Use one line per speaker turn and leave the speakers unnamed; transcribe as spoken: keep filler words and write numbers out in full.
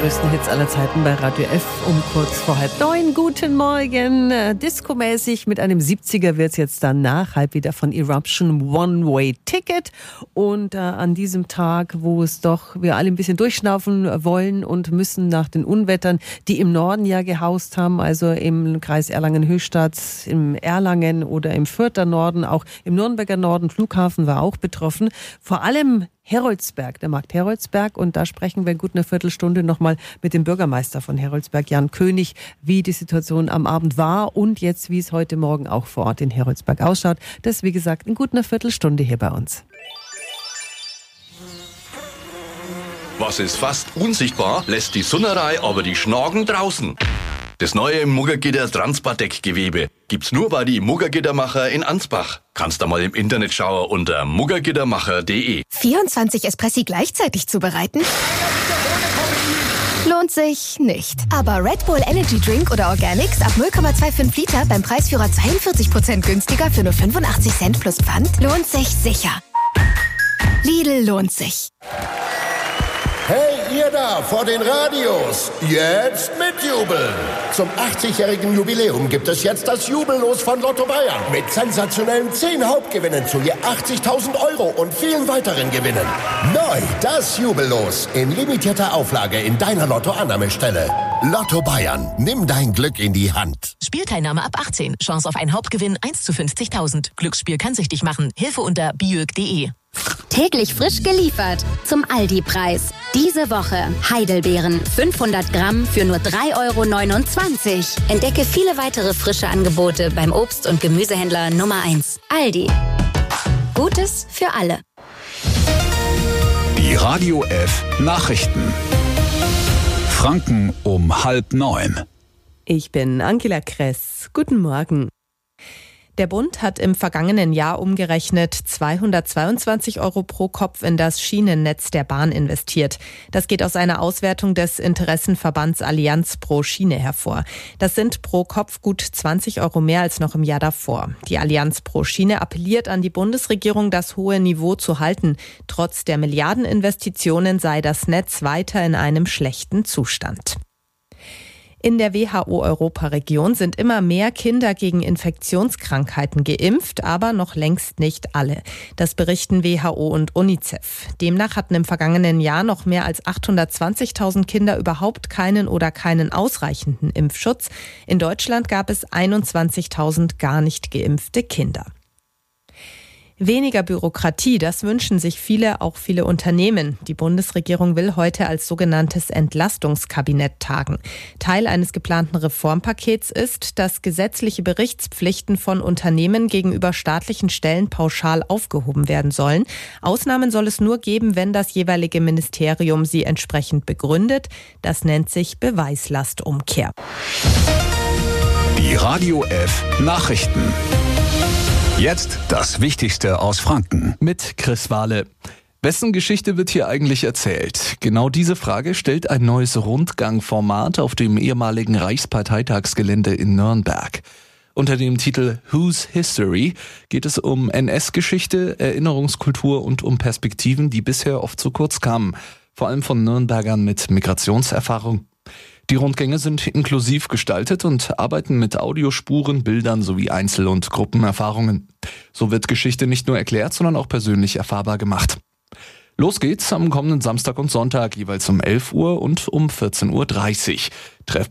größten Hits aller Zeiten bei Radio F um kurz vor halb neun. Guten Morgen. Äh, Disco-mäßig mit einem siebziger wird es jetzt dann nach halb wieder von Eruption One-Way-Ticket. Und äh, an diesem Tag, wo es doch wir alle ein bisschen durchschnaufen wollen und müssen nach den Unwettern, die im Norden ja gehaust haben, also im Kreis Erlangen-Höchstadt, im Erlangen oder im Fürther Norden, auch im Nürnberger Norden, Flughafen war auch betroffen. Vor allem Heroldsberg, der Markt Heroldsberg, und da sprechen wir in gut einer Viertelstunde nochmal mit dem Bürgermeister von Heroldsberg, Jan König, wie die Situation am Abend war und jetzt, wie es heute Morgen auch vor Ort in Heroldsberg ausschaut. Das, wie gesagt, in gut einer Viertelstunde hier bei uns.
Was ist fast unsichtbar, lässt die Sunnerei aber die Schnagen draußen. Das neue Muggergitter Transpardeck-Gewebe gibt's nur bei die Muggergittermacher in Ansbach. Kannst da mal im Internet schauen unter muggergittermacher punkt de.
vierundzwanzig Espressi gleichzeitig zubereiten? Lohnt sich nicht. Aber Red Bull Energy Drink oder Organics ab null Komma fünfundzwanzig Liter beim Preisführer zweiundvierzig Prozent günstiger für nur fünfundachtzig Cent plus Pfand lohnt sich sicher. Lidl lohnt sich.
Hey, ihr da vor den Radios, jetzt mitjubeln! Zum achtzigjährigen Jubiläum gibt es jetzt das Jubellos von Lotto Bayern mit sensationellen zehn Hauptgewinnen zu je achtzigtausend Euro und vielen weiteren Gewinnen. Neu das Jubellos in limitierter Auflage in deiner Lotto-Annahmestelle. Lotto Bayern, nimm dein Glück in die Hand.
Spielteilnahme ab achtzehn. Chance auf einen Hauptgewinn eins zu fünfzigtausend. Glücksspiel kann süchtig machen. Hilfe unter biög punkt de.
Täglich frisch geliefert zum Aldi-Preis. Diese Woche Heidelbeeren fünfhundert Gramm für nur drei Euro neunundzwanzig. Entdecke viele weitere frische Angebote beim Obst- und Gemüsehändler Nummer eins. Aldi. Gutes für alle.
Die Radio F Nachrichten. Franken um halb neun.
Ich bin Angela Kress. Guten Morgen. Der Bund hat im vergangenen Jahr umgerechnet zweihundertzweiundzwanzig Euro pro Kopf in das Schienennetz der Bahn investiert. Das geht aus einer Auswertung des Interessenverbands Allianz pro Schiene hervor. Das sind pro Kopf gut zwanzig Euro mehr als noch im Jahr davor. Die Allianz pro Schiene appelliert an die Bundesregierung, das hohe Niveau zu halten. Trotz der Milliardeninvestitionen sei das Netz weiter in einem schlechten Zustand. In der W H O-Europaregion sind immer mehr Kinder gegen Infektionskrankheiten geimpft, aber noch längst nicht alle. Das berichten W H O und UNICEF. Demnach hatten im vergangenen Jahr noch mehr als achthundertzwanzigtausend Kinder überhaupt keinen oder keinen ausreichenden Impfschutz. In Deutschland gab es einundzwanzigtausend gar nicht geimpfte Kinder. Weniger Bürokratie, das wünschen sich viele, auch viele Unternehmen. Die Bundesregierung will heute als sogenanntes Entlastungskabinett tagen. Teil eines geplanten Reformpakets ist, dass gesetzliche Berichtspflichten von Unternehmen gegenüber staatlichen Stellen pauschal aufgehoben werden sollen. Ausnahmen soll es nur geben, wenn das jeweilige Ministerium sie entsprechend begründet. Das nennt sich Beweislastumkehr.
Die Radio F Nachrichten. Jetzt das Wichtigste aus Franken.
Mit Chris Wahle. Wessen Geschichte wird hier eigentlich erzählt? Genau diese Frage stellt ein neues Rundgangformat auf dem ehemaligen Reichsparteitagsgelände in Nürnberg. Unter dem Titel Whose History geht es um N S-Geschichte, Erinnerungskultur und um Perspektiven, die bisher oft zu kurz kamen. Vor allem von Nürnbergern mit Migrationserfahrung. Die Rundgänge sind inklusiv gestaltet und arbeiten mit Audiospuren, Bildern sowie Einzel- und Gruppenerfahrungen. So wird Geschichte nicht nur erklärt, sondern auch persönlich erfahrbar gemacht. Los geht's am kommenden Samstag und Sonntag, jeweils um elf Uhr und um vierzehn Uhr dreißig.